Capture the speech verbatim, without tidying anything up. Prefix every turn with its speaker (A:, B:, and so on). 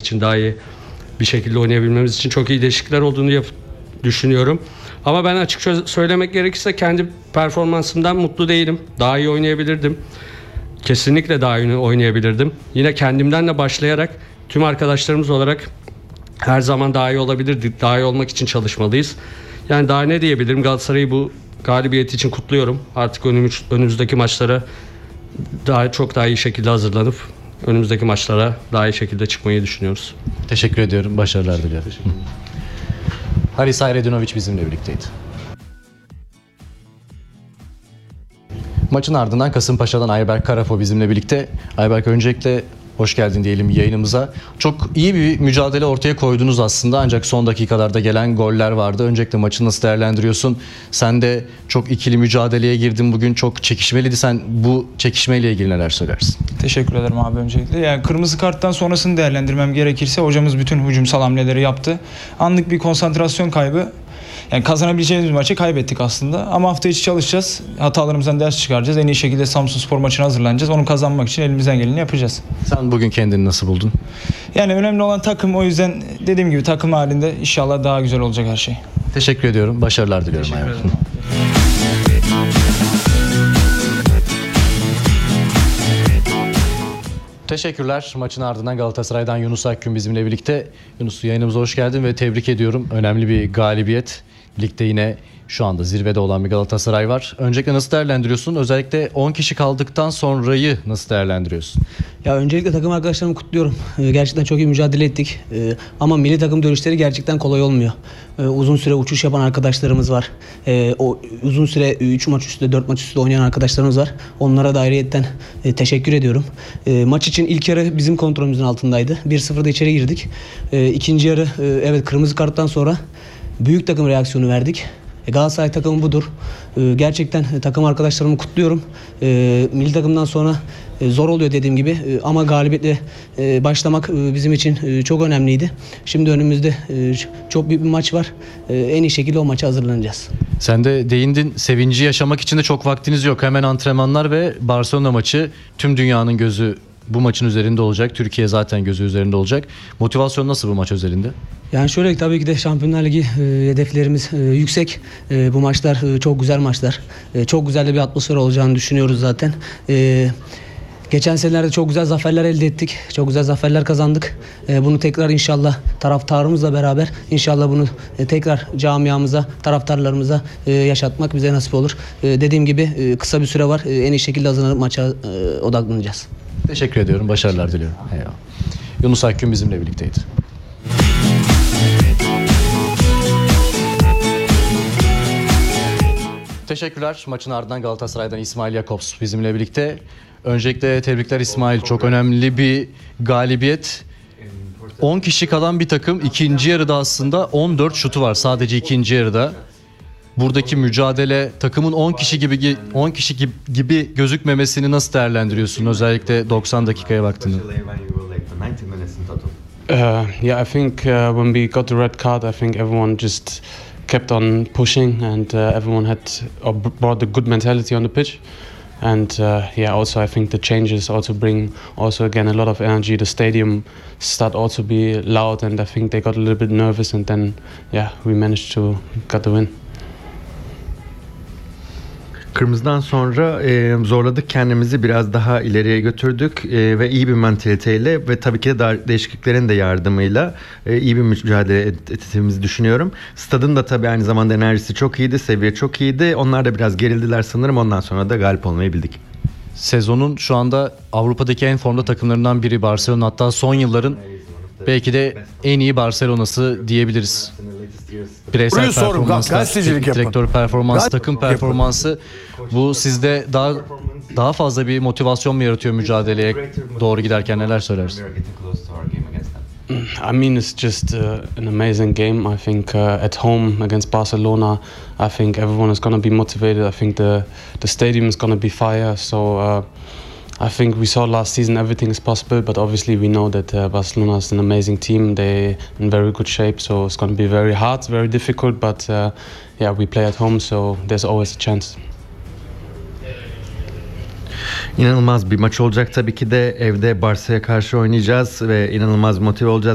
A: için, daha iyi bir şekilde oynayabilmemiz için çok iyi değişiklikler olduğunu yap- düşünüyorum. Ama ben açıkça söylemek gerekirse kendi performansımdan mutlu değilim. Daha iyi oynayabilirdim. Kesinlikle daha iyi oynayabilirdim. Yine kendimden de başlayarak tüm arkadaşlarımız olarak her zaman daha iyi olabilirdik. Daha iyi olmak için çalışmalıyız. Yani daha ne diyebilirim? Galatasaray'ı bu galibiyeti için kutluyorum. Artık önümüz, önümüzdeki maçlara daha çok daha iyi şekilde hazırlanıp önümüzdeki maçlara daha iyi şekilde çıkmayı düşünüyoruz.
B: Teşekkür ediyorum. Başarılar diliyorum. Haris Hayredinovic bizimle birlikteydi. Maçın ardından Kasımpaşa'dan Ayberk Karafo bizimle birlikte. Ayberk, öncelikle hoş geldin diyelim yayınımıza. Çok iyi bir mücadele ortaya koydunuz aslında, ancak son dakikalarda gelen goller vardı. Öncelikle maçı nasıl değerlendiriyorsun? Sen de çok ikili mücadeleye girdin bugün, çok çekişmeliydi. Sen bu çekişmeyle ilgili neler söylersin?
C: Teşekkür ederim abi öncelikle. Yani kırmızı karttan sonrasını değerlendirmem gerekirse hocamız bütün hücumsal hamleleri yaptı. Anlık bir konsantrasyon kaybı. Yani kazanabileceğimiz bir maçı kaybettik aslında. Ama hafta içi çalışacağız. Hatalarımızdan ders çıkaracağız. En iyi şekilde Samsunspor maçına hazırlanacağız. Onu kazanmak için elimizden geleni yapacağız.
B: Sen bugün kendini nasıl buldun?
C: Yani önemli olan takım. O yüzden dediğim gibi takım halinde inşallah daha güzel olacak her şey.
B: Teşekkür ediyorum. Başarılar diliyorum.
C: Teşekkür ederim.
B: Teşekkürler. Maçın ardından Galatasaray'dan Yunus Akgün bizimle birlikte. Yunus, yayınımıza hoş geldin ve tebrik ediyorum. Önemli bir galibiyet. Ligde yine şu anda zirvede olan bir Galatasaray var. Öncelikle nasıl değerlendiriyorsun? Özellikle on kişi kaldıktan sonrayı nasıl değerlendiriyorsun?
D: Ya öncelikle takım arkadaşlarımı kutluyorum. Ee, gerçekten çok iyi mücadele ettik. Ee, ama milli takım dönüşleri gerçekten kolay olmuyor. Ee, uzun süre uçuş yapan arkadaşlarımız var. Ee, o uzun süre üç maç üstte, dört maç üstte oynayan arkadaşlarımız var. Onlara da ayrıyetten e, teşekkür ediyorum. E, maç için ilk yarı bizim kontrolümüzün altındaydı. bir sıfırda içeri girdik. E, ikinci yarı e, evet kırmızı karttan sonra büyük takım reaksiyonu verdik. E, Galatasaray takımı budur. E, gerçekten e, takım arkadaşlarımı kutluyorum. E, milli takımdan sonra e, zor oluyor dediğim gibi e, ama galibiyetle e, başlamak e, bizim için e, çok önemliydi. Şimdi önümüzde e, çok büyük bir maç var. E, en iyi şekilde o maça hazırlanacağız.
B: Sen de değindin, sevinci yaşamak için de çok vaktiniz yok. Hemen antrenmanlar ve Barcelona maçı. Tüm dünyanın gözü bu maçın üzerinde olacak. Türkiye zaten gözü üzerinde olacak. Motivasyon nasıl bu maç özelinde?
D: Yani şöyle, tabii ki de Şampiyonlar Ligi e, hedeflerimiz e, yüksek. E, bu maçlar e, çok güzel maçlar. E, çok güzel de bir atmosfer olacağını düşünüyoruz zaten. E, geçen senelerde çok güzel zaferler elde ettik. Çok güzel zaferler kazandık. E, bunu tekrar inşallah taraftarımızla beraber inşallah bunu e, tekrar camiamıza, taraftarlarımıza e, yaşatmak bize nasip olur. E, dediğim gibi e, kısa bir süre var. E, en iyi şekilde hazırlanıp maça e, odaklanacağız.
B: Teşekkür ediyorum. Başarılar diliyorum. Eyvallah. Yunus Akgün bizimle birlikteydi. Teşekkürler. Maçın ardından Galatasaray'dan İsmail Jakobs bizimle birlikte. Öncelikle tebrikler İsmail. Çok önemli bir galibiyet. on kişi kalan bir takım. İkinci yarıda aslında on dört şutu var sadece ikinci yarıda. Buradaki mücadele, takımın on kişi gibi on kişi gibi, gibi gözükmemesini nasıl değerlendiriyorsun? Özellikle doksan dakikaya baktığında.
E: Uh, yeah, I think uh, when we got the red card, I think everyone just kept on pushing, and uh, everyone had uh, brought the good mentality on the pitch. And uh, yeah, also I think the changes also bring also again a lot of energy. The stadium start also be loud, and I think they got a little bit nervous, and then yeah, we managed to get the win.
F: Kırmızıdan sonra e, zorladık kendimizi, biraz daha ileriye götürdük e, ve iyi bir mentaliteyle ve tabii ki de dar, değişikliklerin de yardımıyla e, iyi bir mücadele ettiğimizi düşünüyorum. Stadın da tabii aynı zamanda enerjisi çok iyiydi, seviye çok iyiydi. Onlar da biraz gerildiler sanırım, ondan sonra da galip olmayı bildik.
B: Sezonun şu anda Avrupa'daki en formda takımlarından biri Barcelona, hatta son yılların belki de en iyi Barcelona'sı diyebiliriz. Bireysel
G: Burayı sorun,
B: performanslar,
G: gazetecilik
B: teknik
G: yapın.
B: direktör performansı,
G: Gaz-
B: takım performansı, bu sizde daha daha fazla bir motivasyon mu yaratıyor mücadeleye doğru giderken? Neler söylersin?
E: I mean, it's just uh, an amazing game. I think uh, at home against Barcelona, I think everyone is going to be motivated. I think the the stadium is going to be fire. So uh, I think we saw last season everything is possible, but obviously we know that uh, Barcelona is an amazing team. They're in very good shape, so it's going to be very hard, very difficult. But uh, yeah, we play at home, so there's always a chance.
F: İnanılmaz bir maç olacak tabii ki de, evde Barça'ya karşı oynayacağız ve inanılmaz motive olacağız.